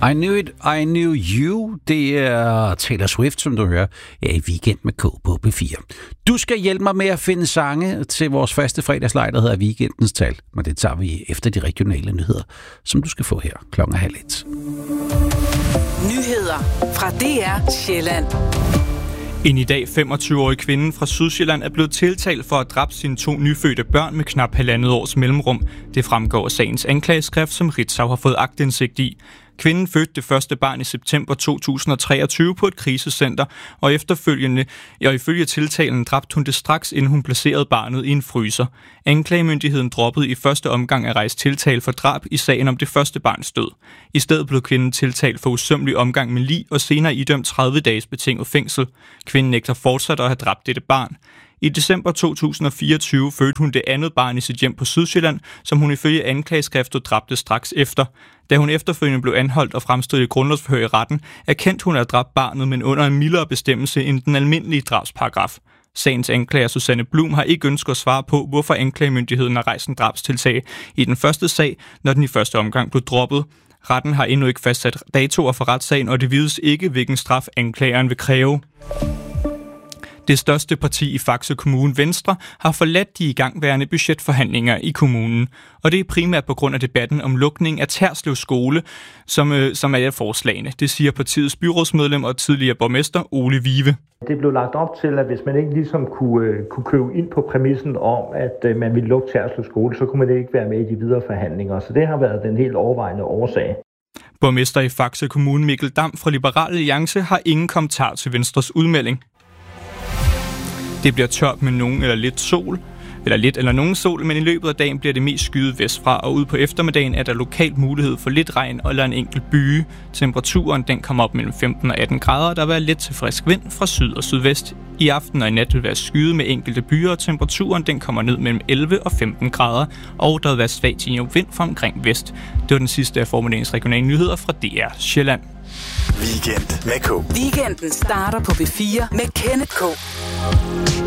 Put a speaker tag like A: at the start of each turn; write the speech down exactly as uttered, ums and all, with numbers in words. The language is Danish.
A: I Knew It, I Knew You. Det er Taylor Swift, som du hører, er i Weekend med K på P fire. Du skal hjælpe mig med at finde sange til vores faste fredagslej, der hedder Weekendens Tal. Men det tager vi efter de regionale nyheder, som du skal få her klokken halv et.
B: Nyheder fra D R Sjælland.
C: En i dag femogtyve-årig kvinde fra Sydsjælland er blevet tiltalt for at dræbe sine to nyfødte børn med knap halvandet års mellemrum. Det fremgår af sagens anklageskrift, som Ritzau har fået aktindsigt i. Kvinden fødte det første barn i september to tusind og treogtyve på et krisecenter, og efterfølgende, og ifølge tiltalen, dræbte hun det straks, inden hun placerede barnet i en fryser. Anklagemyndigheden droppede i første omgang at rejse tiltale for drab i sagen om det første barns død. I stedet blev kvinden tiltalt for usømmelig omgang med lig og senere idømt tredive dages betinget fængsel. Kvinden nægter fortsat at have dræbt dette barn. I december to tusind og fireogtyve fødte hun det andet barn i sit hjem på Sydsjælland, som hun ifølge anklageskriftet dræbte straks efter. Da hun efterfølgende blev anholdt og fremstod i grundlovsforhør i retten, erkendte hun at dræbe barnet, men under en mildere bestemmelse end den almindelige drabsparagraf. Sagens anklager Susanne Blum har ikke ønsket at svare på, hvorfor anklagemyndigheden har rejst en drabstiltag i den første sag, når den i første omgang blev droppet. Retten har endnu ikke fastsat datoer for retssagen, og det vides ikke, hvilken straf anklageren vil kræve. Det største parti i Faxe Kommune, Venstre, har forladt de igangværende budgetforhandlinger i kommunen. Og det er primært på grund af debatten om lukning af Terslev skole, som, øh, som er et af forslagene. Det siger partiets byrådsmedlem og tidligere borgmester Ole Vive.
D: Det blev lagt op til, at hvis man ikke ligesom kunne, øh, kunne købe ind på præmissen om, at øh, man ville lukke Terslev skole, så kunne man ikke være med i de videre forhandlinger. Så det har været den helt overvejende årsag.
C: Borgmester i Faxe Kommune Mikkel Dam fra Liberal Alliance har ingen kommentar til Venstres udmelding. Det bliver tørt med nogen eller lidt sol, eller lidt eller nogen sol, men i løbet af dagen bliver det mest skyet vestfra, og ud på eftermiddagen er der lokalt mulighed for lidt regn eller en enkelt byge. Temperaturen den kommer op mellem femten og atten grader, og der vil være let til frisk vind fra syd og sydvest. I aften og i nat vil være skyet med enkelte byer, og temperaturen den kommer ned mellem elleve og femten grader, og der vil være svag til vind fra omkring vest. Det var den sidste af formiddagens regionale nyheder fra D R Sjælland.
E: Weekend med K.
B: Weekenden starter på P fire med Kenneth K.